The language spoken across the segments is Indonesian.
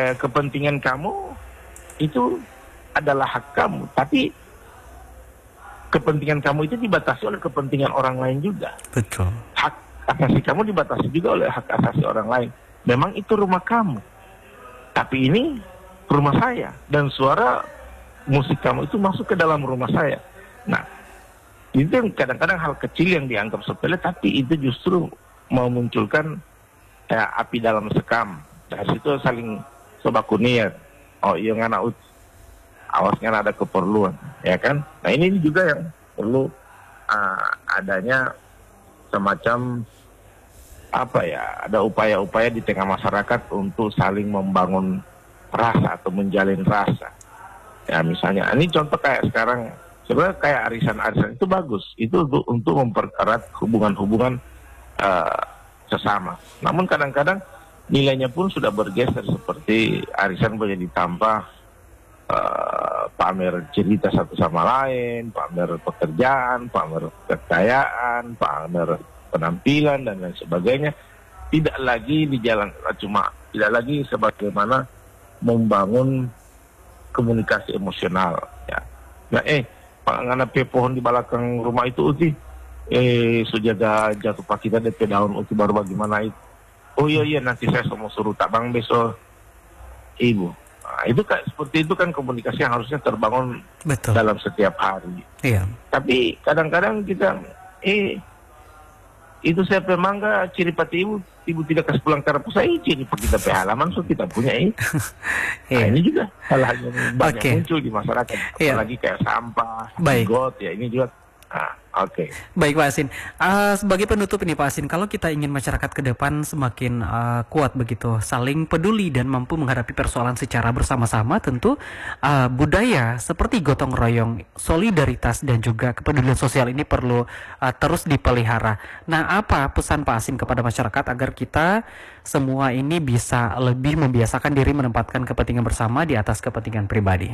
kepentingan kamu itu adalah hak kamu, tapi kepentingan kamu itu dibatasi oleh kepentingan orang lain juga. Betul. Hak asasi kamu dibatasi juga oleh hak asasi orang lain. Memang itu rumah kamu, tapi ini rumah saya, dan suara musik kamu itu masuk ke dalam rumah saya. Nah, itu kadang-kadang hal kecil yang dianggap sepele, tapi itu justru memunculkan api dalam sekam. Dari situ saling sobakuniat. Oh iya ngana awasnya ada keperluan, ya kan? Nah ini juga yang perlu adanya semacam ada upaya-upaya di tengah masyarakat untuk saling membangun rasa atau menjalin rasa. Ya misalnya, ini contoh kayak sekarang, sebenarnya kayak arisan-arisan itu bagus, itu untuk mempererat hubungan-hubungan sesama. Namun kadang-kadang nilainya pun sudah bergeser, seperti arisan menjadi tambah pamer cerita satu sama lain, pamer pekerjaan, pamer kekayaan, pamer penampilan dan lain sebagainya. Tidak lagi tidak lagi sebagaimana membangun komunikasi emosional. Ya. Nah, ngana pohon di belakang rumah itu uti, sujaga jatuh pak kita DP daun uti baru bagaimana itu. Oh iya nanti saya mau suruh tabang besok ibu. Nah, itu seperti itu kan komunikasi yang harusnya terbangun Betul. dalam setiap hari. Iya. Tapi kadang-kadang kita itu saya pemangga ciri pati ibu tidak kasih pulang karena saya ciri kita halaman so kita punya Nah, ini juga hal-hal yang banyak muncul di masyarakat, apalagi kayak sampah, got ya ini juga. Baik Pak Asin, sebagai penutup ini Pak Asin, kalau kita ingin masyarakat ke depan semakin kuat begitu, saling peduli dan mampu menghadapi persoalan secara bersama-sama, tentu budaya seperti gotong royong, solidaritas dan juga kepedulian sosial ini perlu terus dipelihara. Nah, apa pesan Pak Asin kepada masyarakat agar kita semua ini bisa lebih membiasakan diri menempatkan kepentingan bersama di atas kepentingan pribadi?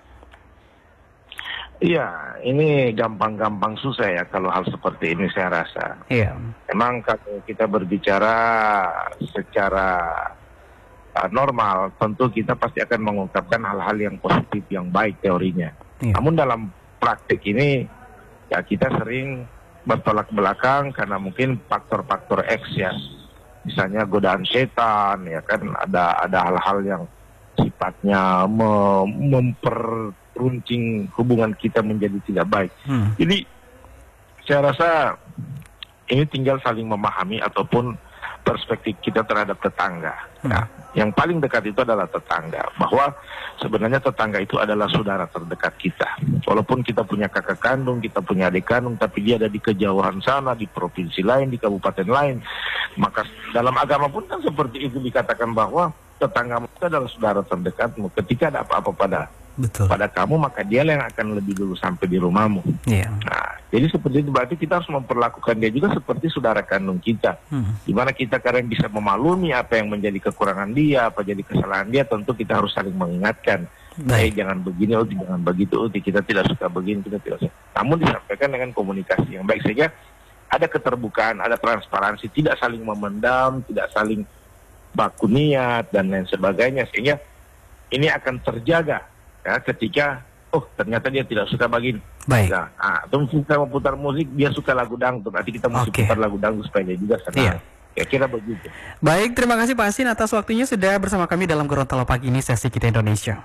Iya, ini gampang-gampang susah ya kalau hal seperti ini saya rasa. Iya. Memang kalau kita berbicara secara normal, tentu kita pasti akan mengungkapkan hal-hal yang positif, yang baik teorinya. Iya. Namun dalam praktik ini, ya kita sering bertolak belakang karena mungkin faktor-faktor X ya. Misalnya godaan setan, ya kan ada hal-hal yang sifatnya memperuncing hubungan kita menjadi tidak baik. Jadi saya rasa ini tinggal saling memahami ataupun perspektif kita terhadap tetangga. Nah, yang paling dekat itu adalah tetangga, bahwa sebenarnya tetangga itu adalah saudara terdekat kita. Walaupun kita punya kakak kandung, kita punya adik kandung, tapi dia ada di kejauhan sana, di provinsi lain, di kabupaten lain. Maka dalam agama pun kan seperti itu dikatakan bahwa tetangga itu adalah saudara terdekatmu. Ketika ada apa-apa pada kamu, maka dia yang akan lebih dulu sampai di rumahmu. Nah, jadi seperti itu berarti kita harus memperlakukan dia juga seperti saudara kandung kita. Dimana kita kadang bisa memaklumi apa yang menjadi kekurangan dia, apa jadi kesalahan dia, tentu kita harus saling mengingatkan. Jangan begini, jangan begitu, kita tidak suka begini, kita tidak suka. Namun disampaikan dengan komunikasi yang baik, sehingga ada keterbukaan, ada transparansi, tidak saling memendam, tidak saling baku niat dan lain sebagainya, sehingga ini akan terjaga ya ketika ternyata dia tidak suka begini. Nah, atau kita mau putar musik, dia suka lagu dangdut, nanti kita mesti putar lagu dangdut supaya dia juga senang. Ya kira begitu. Baik, terima kasih Pak Asin atas waktunya sudah bersama kami dalam Gorontalo pagi ini, sesi Kita Indonesia.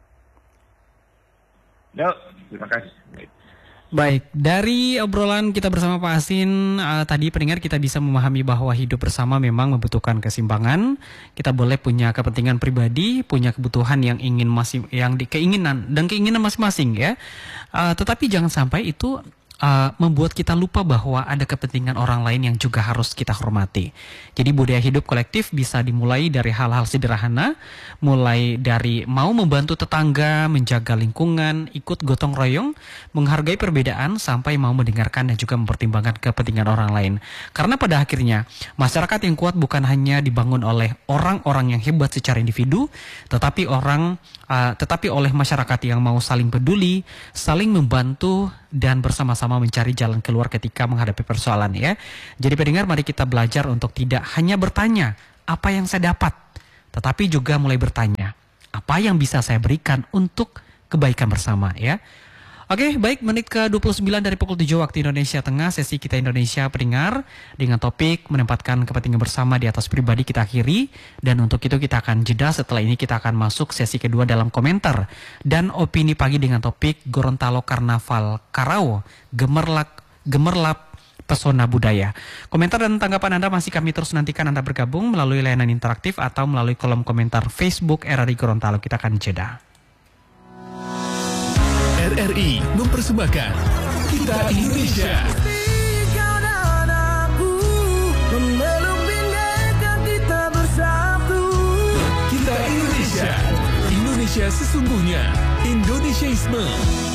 Ya, terima kasih. Baik, dari obrolan kita bersama Pak Asin tadi pendengar kita bisa memahami bahwa hidup bersama memang membutuhkan keseimbangan. Kita boleh punya kepentingan pribadi, punya kebutuhan yang keinginan masing-masing ya. Tetapi jangan sampai itu membuat kita lupa bahwa ada kepentingan orang lain yang juga harus kita hormati. Jadi budaya hidup kolektif bisa dimulai dari hal-hal sederhana, mulai dari mau membantu tetangga, menjaga lingkungan, ikut gotong royong, menghargai perbedaan, sampai mau mendengarkan dan juga mempertimbangkan kepentingan orang lain. Karena pada akhirnya masyarakat yang kuat bukan hanya dibangun oleh orang-orang yang hebat secara individu, tetapi oleh masyarakat yang mau saling peduli, saling membantu, dan bersama-sama mencari jalan keluar ketika menghadapi persoalan ya. Jadi pendengar, mari kita belajar untuk tidak hanya bertanya apa yang saya dapat, tetapi juga mulai bertanya Apa yang bisa saya berikan untuk kebaikan bersama ya. Oke, baik, menit ke-29 dari pukul 7 waktu Indonesia Tengah, sesi Kita Indonesia pendengar dengan topik menempatkan kepentingan bersama di atas pribadi kita akhiri. Dan untuk itu kita akan jeda, setelah ini kita akan masuk sesi kedua dalam komentar dan opini pagi dengan topik Gorontalo Karnaval Karau, Gemerlap Pesona Budaya. Komentar dan tanggapan Anda masih kami terus nantikan. Anda bergabung melalui layanan interaktif atau melalui kolom komentar Facebook RRI Gorontalo. Kita akan jeda. RRI mempersembahkan Kita Indonesia. Kita Indonesia. Indonesia sesungguhnya. Indonesiaisme.